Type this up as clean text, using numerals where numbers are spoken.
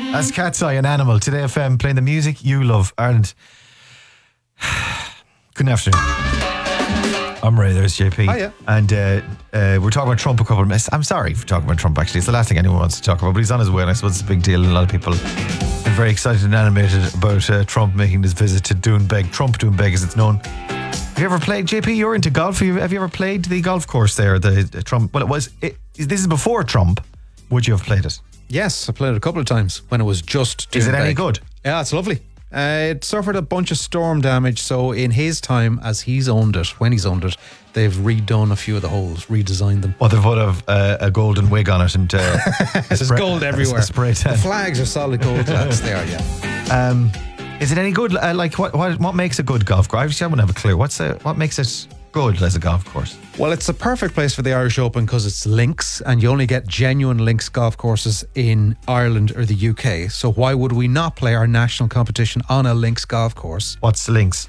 That's Cat's Eye, an Animal. Today FM playing the music you love. Ireland. Good afternoon. I'm Ray, there's JP. Hiya. And we're talking about Trump a couple of minutes. I'm sorry for talking about Trump, actually. It's the last thing anyone wants to talk about, but he's on his way, and I suppose it's a big deal. And a lot of people are very excited and animated about Trump making this visit to Doonbeg. Trump Doonbeg, as it's known. Have you ever played, JP? You're into golf. Have you ever played the golf course there? The Trump. Well, this is before Trump. Would you have played it? Yes, I played it a couple of times when it was just Is it any Doonbeg. good? Yeah, it's lovely. It suffered a bunch of storm damage, so in his time, as he's owned it, when he's owned it, they've redone a few of the holes, redesigned them. Well, they've put a golden wig on it, and There's gold everywhere. A spray tan. The flags are solid gold, lads. They are, yeah. Is it any good? Like what makes a good golf course? I wouldn't have a clue. What makes it good as a golf course? Well, it's a perfect place for the Irish Open because it's links, and you only get genuine links golf courses in Ireland or the UK. So why would we not play our national competition on a links golf course? What's the links?